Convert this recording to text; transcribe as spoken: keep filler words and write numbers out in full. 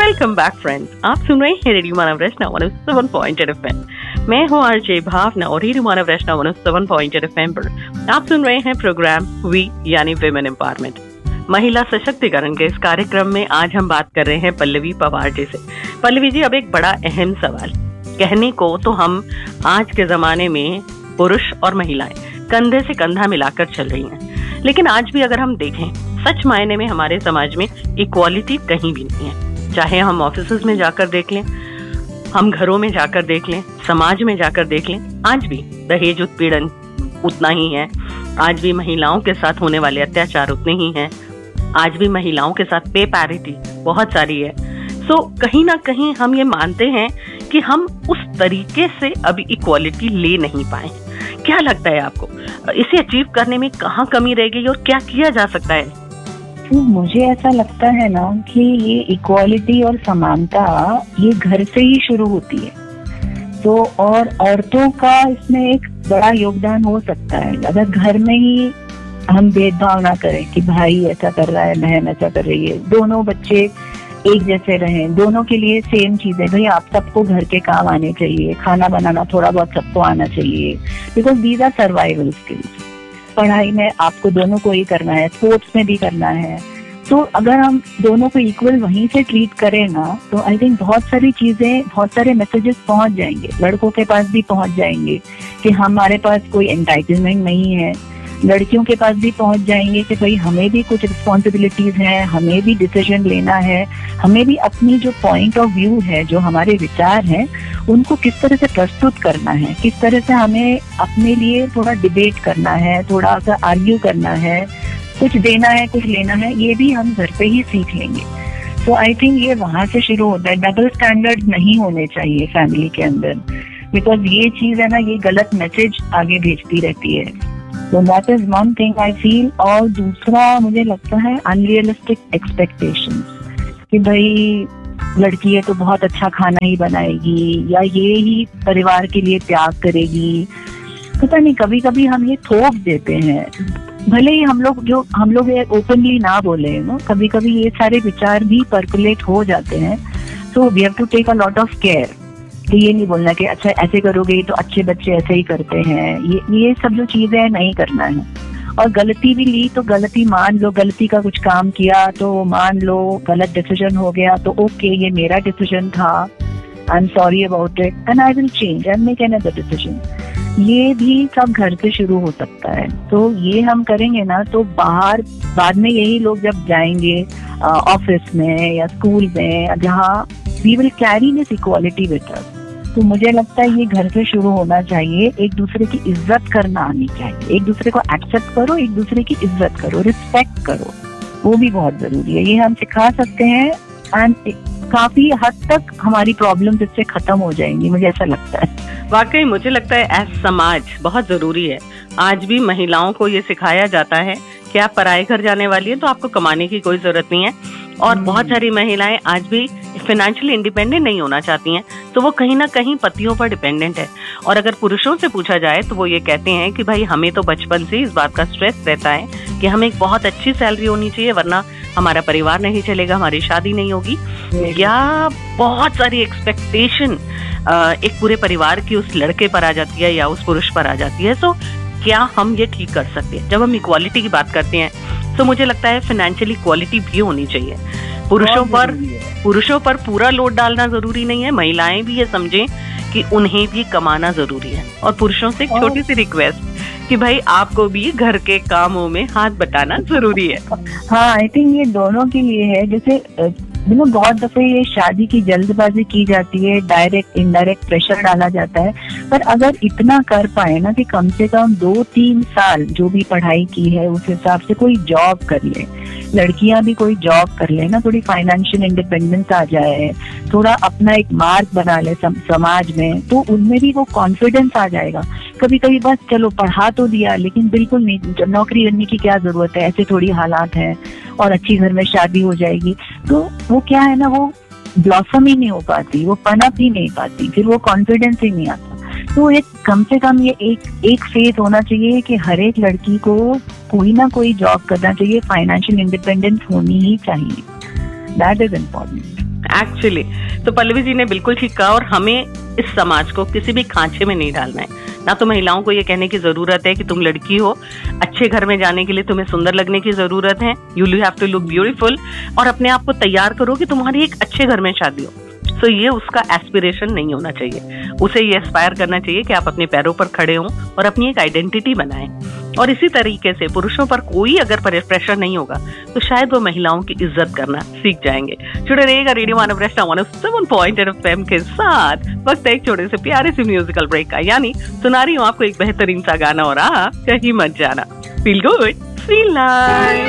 Welcome back friends, आप सुन रहे हैं रेडियो मानव रचना one O seven point eight FM. मैं हूं आरजे भावना और रेडियो मानव रचना one O seven point eight FM पर आप सुन रहे हैं प्रोग्राम वी यानी विमेन एम्पावरमेंट, महिला सशक्तिकरण के इस कार्यक्रम में आज हम बात कर रहे हैं पल्लवी पवार जी से। पल्लवी जी, अब एक बड़ा अहम सवाल, कहने को तो हम आज के जमाने में पुरुष और महिलाएं कंधे से कंधा मिलाकर चल रही हैं, लेकिन आज भी अगर हम देखें सच मायने में हमारे समाज में इक्वालिटी कहीं भी नहीं है। चाहे हम ऑफिसेज में जाकर देख लें, हम घरों में जाकर देख लें, समाज में जाकर देख लें, आज भी दहेज उत्पीड़न उतना ही है, आज भी महिलाओं के साथ होने वाले अत्याचार उतने ही हैं, आज भी महिलाओं के साथ पे पैरिटी बहुत सारी है। सो so, कहीं ना कहीं हम ये मानते हैं कि हम उस तरीके से अभी इक्वालिटी ले नहीं पाए। क्या लगता है आपको, इसे अचीव करने में कहाँ कमी रह गई और क्या किया जा सकता है? तो मुझे ऐसा लगता है ना कि ये इक्वालिटी और समानता ये घर से ही शुरू होती है। तो और औरतों का इसमें एक बड़ा योगदान हो सकता है। अगर घर में ही हम भेदभाव ना करें कि भाई ऐसा कर रहा है, बहन ऐसा कर रही है, दोनों बच्चे एक जैसे रहें, दोनों के लिए सेम चीजें, भाई आप सबको घर के काम आने चाहिए, खाना बनाना थोड़ा बहुत सबको आना चाहिए, because these are survival skills. पढ़ाई में आपको दोनों को ही करना है, स्पोर्ट्स में भी करना है। तो अगर हम दोनों को इक्वल वहीं से ट्रीट करें ना, तो आई थिंक बहुत सारी चीजें, बहुत सारे मैसेजेस पहुंच जाएंगे, लड़कों के पास भी पहुंच जाएंगे कि हमारे पास कोई एंटाइटलमेंट नहीं है, लड़कियों के पास भी पहुंच जाएंगे कि भाई हमें भी कुछ रिस्पॉन्सिबिलिटीज हैं, हमें भी डिसीजन लेना है, हमें भी अपनी जो पॉइंट ऑफ व्यू है, जो हमारे विचार हैं, उनको किस तरह से प्रस्तुत करना है, किस तरह से हमें अपने लिए थोड़ा डिबेट करना है, थोड़ा सा आर्ग्यू करना है, कुछ देना है, कुछ लेना है, ये भी हम घर पे ही सीख लेंगे। तो आई थिंक ये वहां से शुरू होता है। डबल स्टैंडर्ड नहीं होने चाहिए फैमिली के अंदर, बिकॉज ये चीज है ना, ये गलत मैसेज आगे भेजती रहती है। तो that is one thing I feel. और दूसरा मुझे लगता है अनरियलिस्टिक एक्सपेक्टेशंस कि भाई लड़की है तो बहुत अच्छा खाना ही बनाएगी या ये ही परिवार के लिए त्याग करेगी। पता नहीं, कभी कभी हम ये थोप देते हैं, भले ही हम लोग जो हम लोग ओपनली ना बोले नो, कभी कभी ये सारे विचार भी पर्कुलेट हो जाते हैं। So we have to take a lot of care कि ये नहीं बोलना कि अच्छा ऐसे करोगे तो अच्छे बच्चे ऐसे ही करते हैं, ये ये सब जो चीजें नहीं करना है। और गलती भी ली तो गलती मान लो, गलती का कुछ काम किया तो मान लो, गलत डिसीजन हो गया तो ओके, ये मेरा डिसीजन था, I am sorry about it and I will change and make another decision. ये भी सब घर से शुरू हो सकता है। तो ये हम करेंगे ना, तो बाहर बाद में यही लोग जब जाएंगे ऑफिस में या स्कूल में, जहाँ we will carry this equality with us. तो मुझे लगता है ये घर से शुरू होना चाहिए। एक दूसरे की इज्जत करना आनी चाहिए, एक दूसरे को एक्सेप्ट करो, एक दूसरे की इज्जत करो, रिस्पेक्ट करो, वो भी बहुत जरूरी है। ये हम सिखा सकते हैं एंड काफी हद तक हमारी प्रॉब्लम्स इससे खत्म हो जाएंगी, मुझे ऐसा लगता है। वाकई मुझे लगता है एज समाज बहुत जरूरी है। आज भी महिलाओं को ये सिखाया जाता है कि आप पराए घर जाने वाली है तो आपको कमाने की कोई जरूरत नहीं है, और बहुत सारी महिलाएं आज भी फाइनेंशियली इंडिपेंडेंट नहीं होना चाहती हैं, तो वो कहीं ना कहीं पतियों पर डिपेंडेंट है। और अगर पुरुषों से पूछा जाए तो वो ये कहते हैं कि भाई हमें तो बचपन से इस बात का स्ट्रेस रहता है कि हमें एक बहुत अच्छी सैलरी होनी चाहिए, वरना हमारा परिवार नहीं चलेगा, हमारी शादी नहीं होगी, या बहुत सारी एक्सपेक्टेशन एक पूरे परिवार की उस लड़के पर आ जाती है या उस पुरुष पर आ जाती है। सो क्या हम ये ठीक कर सकते हैं? जब हम इक्वालिटी की बात करते हैं तो मुझे लगता है फाइनेंशियल इक्वालिटी भी होनी चाहिए। पुरुषों पर पुरुषों पर पूरा लोड डालना जरूरी नहीं है, महिलाएं भी ये समझें कि उन्हें भी कमाना जरूरी है। और पुरुषों से एक छोटी सी रिक्वेस्ट कि भाई आपको भी घर के कामों में हाथ बटाना जरूरी है। हाँ, आई थिंक ये दोनों के लिए है। जैसे यू नो बहुत दफे ये शादी की जल्दबाजी की जाती है, डायरेक्ट इनडायरेक्ट प्रेशर डाला जाता है, पर अगर इतना कर पाए ना कि कम से कम दो तीन साल जो भी पढ़ाई की है उस हिसाब से कोई जॉब कर ले, लड़कियां भी कोई जॉब कर ले ना, थोड़ी फाइनेंशियल इंडिपेंडेंस आ जाए, थोड़ा अपना एक मार्क बना ले सम, समाज में, तो उनमें भी वो कॉन्फिडेंस आ जाएगा। कभी कभी बस चलो पढ़ा तो दिया, लेकिन बिल्कुल नहीं, नौकरी करने की क्या जरूरत है, ऐसे थोड़ी हालात हैं, और अच्छी घर में शादी हो जाएगी, तो वो क्या है ना, वो ब्लॉसम ही नहीं हो पाती, वो पनप ही नहीं पाती, फिर वो कॉन्फिडेंस ही नहीं आता। तो एक कम से कम ये एक एक फेज होना चाहिए कि हर एक लड़की को कोई ना कोई जॉब करना चाहिए, फाइनेंशियल इंडिपेंडेंस होनी ही चाहिए। That is important. एक्चुअली तो पल्लवी जी ने बिल्कुल ठीक कहा, और हमें इस समाज को किसी भी खांचे में नहीं डालना है। ना तो महिलाओं को ये कहने की जरूरत है कि तुम लड़की हो, अच्छे घर में जाने के लिए तुम्हें सुंदर लगने की जरूरत है, you have to look beautiful, और अपने आप को तैयार करो कि तुम्हारी एक अच्छे घर में शादी हो। सो so, ये उसका एस्पिरेशन नहीं होना चाहिए। उसे ये एस्पायर करना चाहिए कि आप अपने पैरों पर खड़े हों और अपनी एक आइडेंटिटी बनाएं। और इसी तरीके से पुरुषों पर कोई अगर प्रेशर नहीं होगा तो शायद वो महिलाओं की इज्जत करना सीख जाएंगे। जुड़े रहिएगा रेडियो मानव radio one O seven point eight F M के साथ। वक्त है एक छोटे से प्यारे से म्यूजिकल ब्रेक का, यानी सुना रही हूँ आपको एक बेहतरीन सा गाना, और आ कहीं मत जाना। Feel good, feel nice.